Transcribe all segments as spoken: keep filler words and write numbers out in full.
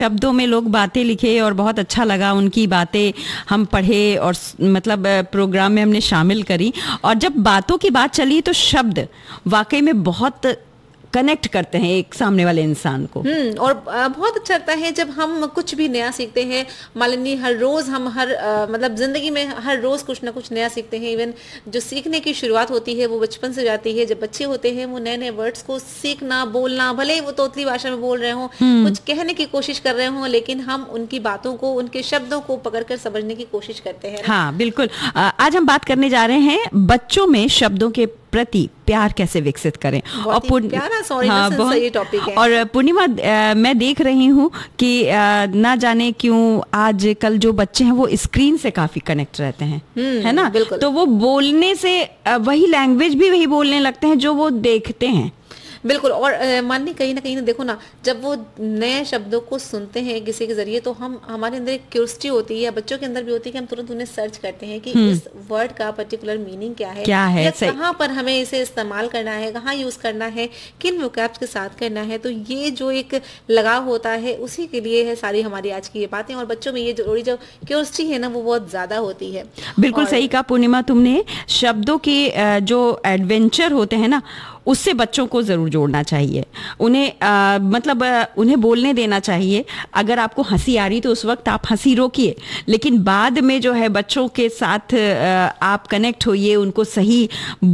शब्दों में लोग बातें लिखे और बहुत अच्छा लगा, उनकी बातें हम पढ़े और मतलब प्रोग्राम में हमने शामिल करी। और जब बातों की बात चली तो शब्द वाकई में बहुत कनेक्ट करते हैं एक सामने वाले इंसान को। हम्म और बहुत अच्छा लगता है जब हम कुछ भी नया सीखते हैं। मालिनी, हर रोज हम हर आ, मतलब जिंदगी में हर रोज कुछ ना कुछ नया सीखते हैं। इवन जो सीखने की शुरुआत होती है वो बचपन से जाती है। जब बच्चे होते हैं वो नए नए वर्ड्स को सीखना, बोलना, भले ही वो तोतली भाषा में बोल रहे हों, कुछ कहने की कोशिश कर रहे हों, लेकिन हम उनकी बातों को, उनके शब्दों को पकड़कर समझने की कोशिश करते हैं। हाँ बिल्कुल। आज हम बात करने जा रहे हैं बच्चों में शब्दों के प्रति प्यार कैसे विकसित करें। और प्यारा सॉरी हाँ, सही टॉपिक है। और पूर्णिमा, मैं देख रही हूँ कि आ, ना जाने क्यों आजकल जो बच्चे हैं वो स्क्रीन से काफी कनेक्ट रहते हैं, है ना। तो वो बोलने से वही लैंग्वेज भी वही बोलने लगते हैं जो वो देखते हैं। बिल्कुल। और माननी कहीं ना कहीं ना देखो ना, जब वो नए शब्दों को सुनते हैं किसी के जरिए तो हम हमारे अंदर एक क्यूरियोसिटी होती है, या बच्चों के अंदर भी होती है कि हम तुरंत उन्हें सर्च करते हैं कि इस वर्ड का पर्टिकुलर मीनिंग क्या है, क्या है, कहाँ पर हमें इसे इस्तेमाल करना है, कहाँ यूज करना है, किन वोकैब्स के साथ करना है। तो ये जो एक लगाव होता है उसी के लिए है सारी हमारी आज की ये बातें। और बच्चों में ये थोड़ी जो क्यूरियोसिटी है ना वो बहुत ज्यादा होती है। बिल्कुल सही कहा पूर्णिमा तुमने। शब्दों के जो एडवेंचर होते हैं ना उससे बच्चों को जरूर जोड़ना चाहिए। उन्हें आ, मतलब आ, उन्हें बोलने देना चाहिए। अगर आपको हंसी आ रही तो उस वक्त आप हंसी रोकिए, लेकिन बाद में जो है बच्चों के साथ आ, आप कनेक्ट होइए, उनको सही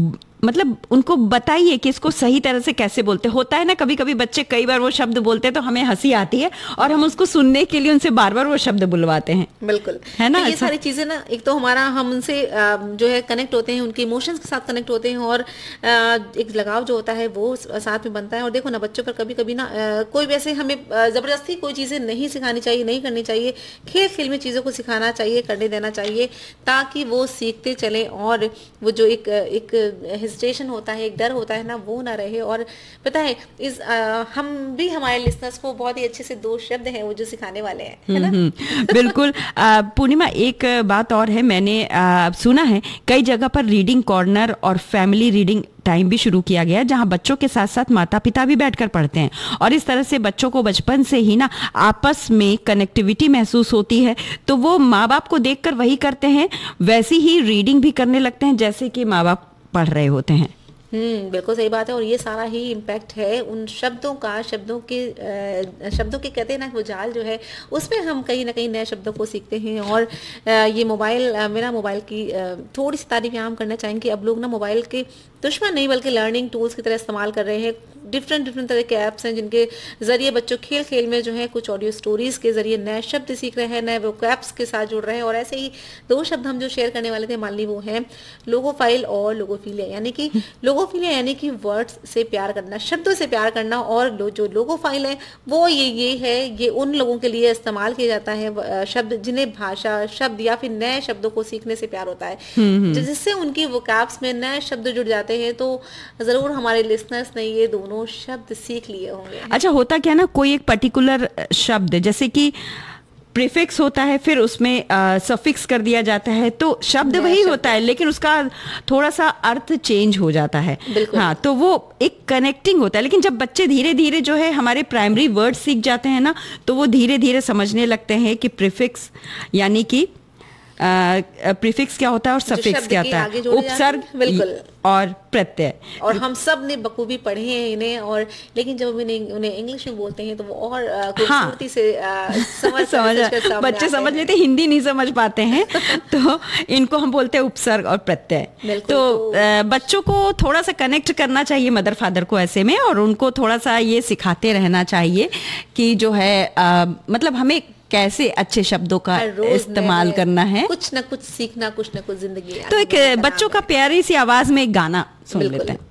मतलब उनको बताइए कि इसको सही तरह से कैसे बोलते। होता है ना कभी कभी बच्चे कई बार वो शब्द बोलते हैं तो हमें हंसी आती है और हम उसको सुनने के लिए उनसे बार बार वो शब्द बुलवाते हैं। बिल्कुल, है ना। तो ये सारी चीजें ना, एक तो हमारा हम उनसे जो है कनेक्ट होते हैं, उनके इमोशंस के साथ कनेक्ट होते हैं, और एक लगाव जो होता है वो साथ में बनता है। और देखो ना, बच्चों पर कभी कभी ना कोई वैसे हमें जबरदस्ती कोई चीजें नहीं सिखानी चाहिए, नहीं करनी चाहिए। खेल खेल में चीजों को सिखाना चाहिए, करने देना चाहिए, ताकि वो सीखते चले और वो जो एक एक हेजिटेशन होता है, एक डर होता है ना, वो ना रहे। और पता है इस आ, हम भी हमारे लिसनर्स को बहुत ही अच्छे से दो शब्द हैं वो जो सिखाने वाले हैं, है ना। बिल्कुल। पूर्णिमा, एक बात और है, मैंने आ, सुना है कई जगह पर रीडिंग कॉर्नर और फैमिली रीडिंग टाइम भी शुरू किया गया है, जहां बच्चों के साथ साथ माता पिता भी बैठकर पढ़ते हैं। और इस तरह से बच्चों को बचपन से ही ना आपस में कनेक्टिविटी महसूस होती है, तो वो माँ बाप को देखकर वही करते हैं, वैसी ही रीडिंग भी करने लगते हैं जैसे कि माँ बाप पढ़ रहे होते हैं। हम्म बिल्कुल सही बात है। और ये सारा ही इम्पैक्ट है उन शब्दों का, शब्दों के आ, शब्दों के कहते हैं ना वो जाल जो है उसमें हम कहीं ना कहीं नए शब्दों को सीखते हैं। और आ, ये मोबाइल, मेरा मोबाइल की आ, थोड़ी सी तारीफ यहाँ हम करना चाहेंगे। अब लोग ना मोबाइल के दुश्मन नहीं बल्कि लर्निंग टूल्स की तरह इस्तेमाल कर रहे हैं। डिफरेंट डिफरेंट तरह के ऐप्स हैं जिनके जरिए बच्चों खेल खेल में जो है कुछ ऑडियो स्टोरीज के जरिए नए शब्द सीख रहे हैं, नए वोकैब्स के साथ जुड़ रहे हैं। और ऐसे ही दो शब्द हम जो शेयर करने वाले थे मानली, वो हैं लोगोफाइल और लोगोफिलिया। यानी कि लोगोफिलिया यानी कि वर्ड्स से प्यार करना, शब्दों से प्यार करना, और लो, जो लोगोफाइल है वो ये ये है ये उन लोगों के लिए इस्तेमाल किया जाता है शब्द जिन्हें भाषा, शब्द या फिर नए शब्दों को सीखने से प्यार होता है, जिससे उनकी वोकैब्स में नए शब्द जुड़ जाते हैं। तो जरूर हमारे लिसनर्स ने ये दोनों शब्द सीख लिए होंगे। अच्छा, होता क्या ना, कोई एक पर्टिकुलर शब्द जैसे कि प्रीफिक्स होता है, फिर उसमें सफिक्स कर दिया जाता है, तो शब्द वही होता है लेकिन उसका थोड़ा सा अर्थ चेंज हो जाता है। हाँ, तो वो एक कनेक्टिंग होता है। लेकिन जब बच्चे धीरे धीरे जो है हमारे प्राइमरी वर्ड सीख जाते हैं ना, तो वो धीरे धीरे समझने लगते हैं कि प्रीफिक्स यानी कि प्रीफिक्स क्या होता है और सफिक्स क्या होता है, उपसर्ग बिल्कुल और प्रत्यय। और हम सब ने बखूबी पढ़े हैं इन्हें, और लेकिन जब उन्हें उन्हें इंग्लिश में बोलते हैं तो वो और खूबसूरती हाँ, से आ, समझ समझ बच्चे समझ लेते, हिंदी नहीं समझ पाते हैं तो इनको हम बोलते हैं उपसर्ग और प्रत्यय। तो, तो बच्चों को थोड़ा सा कनेक्ट करना चाहिए मदर फादर को ऐसे में, और उनको थोड़ा सा ये सिखाते रहना चाहिए कि जो है आ, मतलब हमें कैसे अच्छे शब्दों का इस्तेमाल करना है, कुछ ना कुछ सीखना, कुछ ना कुछ जिंदगी। तो एक बच्चों का प्यारी सी आवाज में एक गाना सुन लेते हैं।